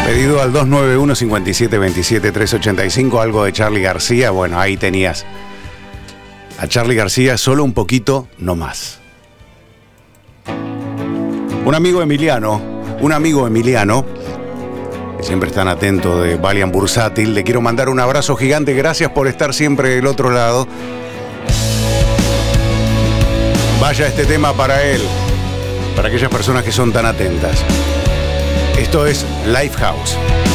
Pedido al 291-5727-385, algo de Charly García. Bueno, ahí tenías a Charly García, solo un poquito, no más. Un amigo Emiliano, que siempre están atentos de Valiant Bursátil, le quiero mandar un abrazo gigante, gracias por estar siempre del otro lado. Vaya este tema para él, para aquellas personas que son tan atentas. Esto es Lifehouse.